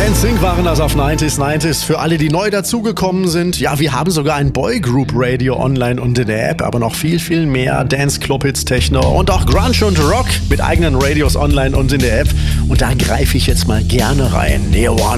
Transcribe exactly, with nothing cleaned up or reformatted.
N Sync waren das auf neunzig neunzig. Für alle, die neu dazugekommen sind, ja, wir haben sogar ein Boygroup Radio online und in der App, aber noch viel, viel mehr Dance, Clubhits, Techno und auch Grunge und Rock mit eigenen Radios online und in der App. Und da greife ich jetzt mal gerne rein. Neo One